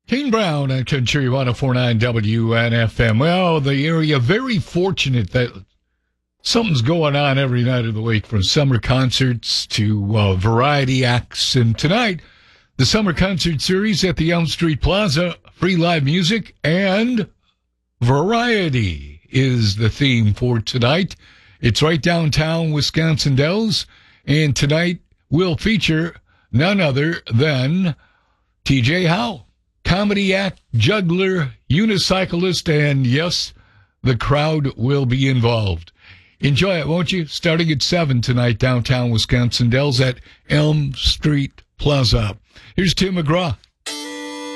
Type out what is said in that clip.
Kane Brown on Country 104.9 WNFM. Well, the area very fortunate that something's going on every night of the week, from summer concerts to variety acts. And tonight, the summer concert series at the Elm Street Plaza, free live music and variety is the theme for tonight. It's right downtown Wisconsin Dells, and tonight will feature none other than TJ Howe. Comedy act, juggler, unicyclist, and yes, the crowd will be involved. Enjoy it, won't you? Starting at 7 tonight, downtown Wisconsin Dells at Elm Street Plaza. Here's Tim McGraw.